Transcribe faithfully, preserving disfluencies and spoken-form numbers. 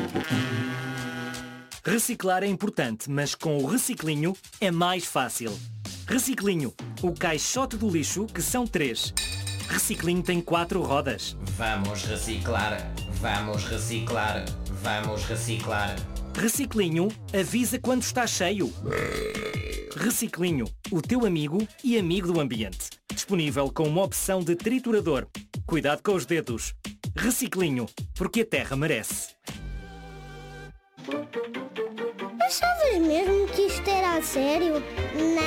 Reciclar é importante, mas com o Reciclinho é mais fácil. Reciclinho, o caixote do lixo, que são três. Reciclinho tem quatro rodas. Vamos reciclar, vamos reciclar, vamos reciclar. Reciclinho avisa quando está cheio. Reciclinho, o teu amigo e amigo do ambiente. Disponível com uma opção de triturador. Cuidado com os dedos. Reciclinho, porque a terra merece. Achavas mesmo que isto era a sério? Não.